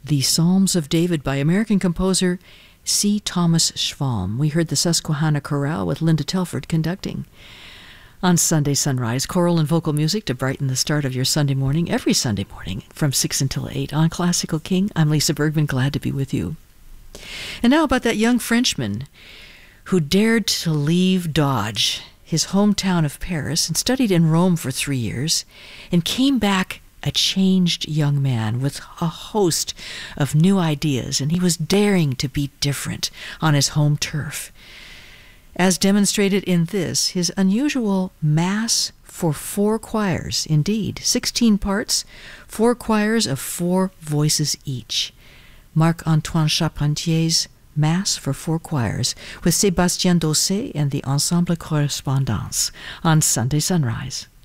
the Psalms of David by American composer C. Thomas Schwalm. We heard the Susquehanna Chorale with Linda Telford conducting. On Sunday Sunrise, choral and vocal music to brighten the start of your Sunday morning, every Sunday morning from 6 until 8 on Classical King. I'm Lisa Bergman, glad to be with you. And now about that young Frenchman who dared to leave Dodge, his hometown of Paris, and studied in Rome for 3 years, and came back a changed young man with a host of new ideas, and he was daring to be different on his home turf. As demonstrated in this, his unusual Mass for 4 choirs, indeed, 16 parts, 4 choirs of 4 voices each. Marc-Antoine Charpentier's Mass for 4 choirs with Sébastien Dosset and the Ensemble Correspondance on Sunday Sunrise.